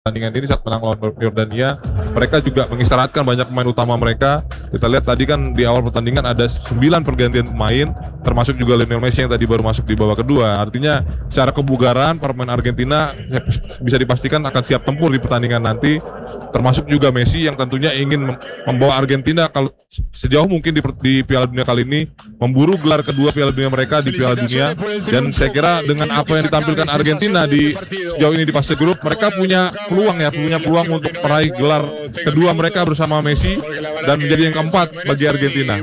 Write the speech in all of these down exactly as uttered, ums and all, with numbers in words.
pertandingan ini saat menang lawan Yordania, mereka juga mengisyaratkan banyak pemain utama mereka. Kita lihat tadi kan di awal pertandingan ada sembilan pergantian pemain, termasuk juga Lionel Messi yang tadi baru masuk di babak kedua. Artinya secara kebugaran para pemain Argentina bisa dipastikan akan siap tempur di pertandingan nanti, termasuk juga Messi yang tentunya ingin membawa Argentina kalau sejauh mungkin di, di Piala Dunia kali ini, memburu gelar kedua Piala Dunia mereka di Piala Dunia. Dan saya kira dengan apa yang ditampilkan Argentina di sejauh ini di fase grup, mereka punya peluang ya, punya peluang untuk meraih gelar kedua mereka bersama Messi dan menjadi yang keempat bagi Argentina.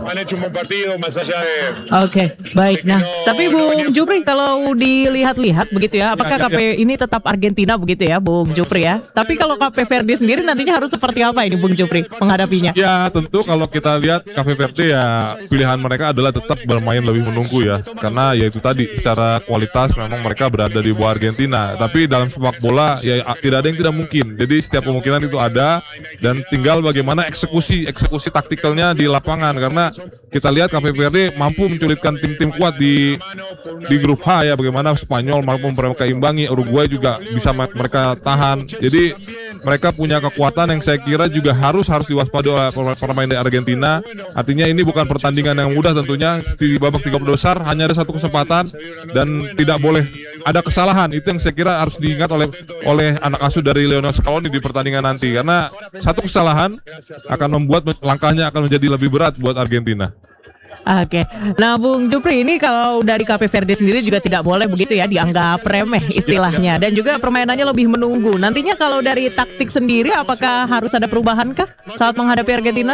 Oke, okay, baik. Nah, tapi Bung Jupri kalau dilihat-lihat begitu ya, apakah ya, ya, K P ini tetap Argentina begitu ya, Bung Jupri ya? Tapi kalau K P Verde sendiri nantinya harus seperti apa ini, Bung Jupri, menghadapinya? Ya, tentu kalau kita lihat K P Verde ya pilihan mereka adalah tetap bermain lebih menunggu ya, karena ya itu tadi secara kualitas memang mereka berada di bawah Argentina. Tapi dalam sepak bola ya tidak ada yang tidak mungkin. Jadi setiap kemungkinan itu ada dan tinggal bagaimana eksekusi eksekusi taktikalnya di lapangan, karena kita lihat K P Verde mampu menculitkan tim-tim kuat di di grup H ya, bagaimana Spanyol mampu mereka imbangi, Uruguay juga bisa mereka tahan. Jadi mereka punya kekuatan yang saya kira juga harus harus diwaspadai oleh pemain dari Argentina. Artinya ini bukan pertandingan yang mudah tentunya. Di babak tiga puluh besar hanya ada satu kesempatan dan tidak boleh ada kesalahan. Itu yang saya kira harus diingat oleh oleh anak asuh dari Lionel Scaloni di pertandingan nanti, karena satu kesalahan akan membuat langkahnya akan menjadi lebih berat buat Argentina. Oke, nah Bung Jupri, ini kalau dari K P Verde sendiri juga tidak boleh begitu ya dianggap remeh istilahnya, dan juga permainannya lebih menunggu. Nantinya kalau dari taktik sendiri apakah harus ada perubahan kah saat menghadapi Argentina?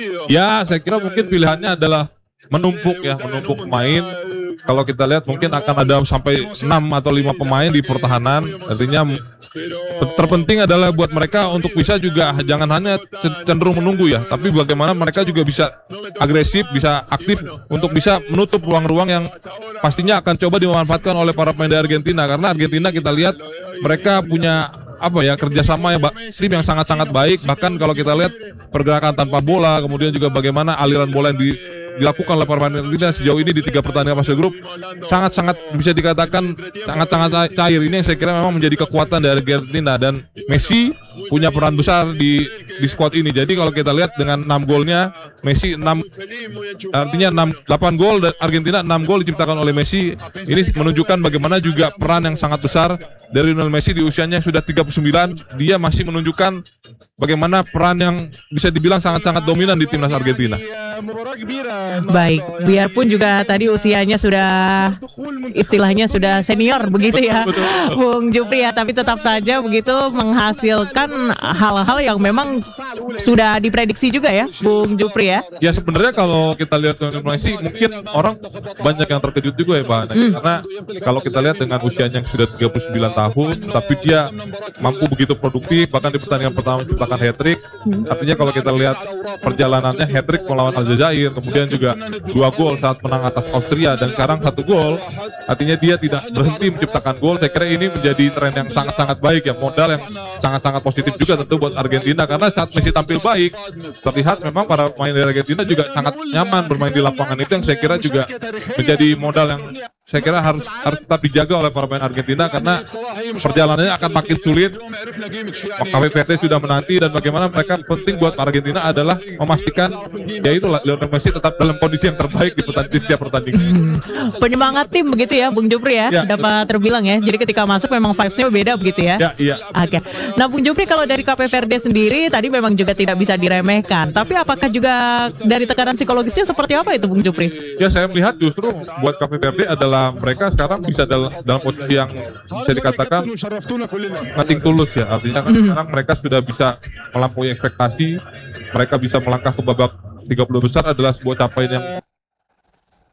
Ya, saya kira mungkin pilihannya adalah menumpuk ya, menumpuk pemain. Kalau kita lihat mungkin akan ada sampai enam atau lima pemain di pertahanan. Artinya terpenting adalah buat mereka untuk bisa juga jangan hanya cenderung menunggu ya, tapi bagaimana mereka juga bisa agresif, bisa aktif untuk bisa menutup ruang-ruang yang pastinya akan coba dimanfaatkan oleh para pemain dari Argentina. Karena Argentina kita lihat mereka punya apa ya, kerjasama ya, tim yang sangat-sangat baik. Bahkan kalau kita lihat pergerakan tanpa bola, kemudian juga bagaimana aliran bola yang di dilakukan oleh para pemain Argentina sejauh ini di tiga pertandingan fase grup sangat-sangat bisa dikatakan sangat-sangat cair. Ini yang saya kira memang menjadi kekuatan dari Argentina, dan Messi punya peran besar di di squad ini. Jadi kalau kita lihat dengan enam golnya Messi, enam artinya enam delapan gol, dan Argentina enam gol diciptakan oleh Messi. Ini menunjukkan bagaimana juga peran yang sangat besar dari Lionel Messi di usianya yang sudah tiga puluh sembilan. Dia masih menunjukkan bagaimana peran yang bisa dibilang sangat-sangat dominan di timnas Argentina. Baik, biarpun juga tadi usianya sudah istilahnya sudah senior begitu ya, betul, betul. Bung Jupri ya, tapi tetap saja begitu menghasilkan hal-hal yang memang sudah diprediksi juga ya, Bung Jupri ya. Ya sebenarnya kalau kita lihat Lionel Messi mungkin orang banyak yang terkejut juga ya Pak, hmm. karena kalau kita lihat dengan usianya yang sudah tiga puluh sembilan tahun, tapi dia mampu begitu produktif, bahkan di pertandingan pertama menciptakan hat-trick. Hmm. Artinya kalau kita lihat perjalanannya, hat-trick melawan Aljazair, kemudian juga dua gol saat menang atas Austria, dan sekarang satu gol. Artinya dia tidak berhenti menciptakan gol. Saya kira ini menjadi tren yang sangat-sangat baik ya, modal yang sangat-sangat positif juga tentu buat Argentina, karena saat Messi tampil baik terlihat memang para pemain dari Argentina juga sangat nyaman bermain di lapangan. Itu yang saya kira juga menjadi modal yang saya kira harus harus tetap dijaga oleh para pemain Argentina, karena perjalanannya akan makin sulit. K P Verde sudah menanti, dan bagaimana mereka penting buat Argentina adalah memastikan yaitu Lionel Messi tetap dalam kondisi yang terbaik di, di setiap pertandingan. Penyemangat tim begitu ya, Bung Jupri ya, ya dapat terbilang ya. Jadi ketika masuk memang vibes-nya beda begitu ya. Ya, iya. Oke. Nah, Bung Jupri, kalau dari K P Verde sendiri tadi memang juga tidak bisa diremehkan. Tapi apakah juga dari tekanan psikologisnya seperti apa itu, Bung Jupri? Ya, saya melihat justru buat K P Verde adalah mereka sekarang bisa dalam, dalam posisi yang bisa dikatakan nothing tulus ya. Artinya kan mm. sekarang mereka sudah bisa melampaui ekspektasi. Mereka bisa melangkah ke babak tiga puluh besar adalah sebuah capaian yang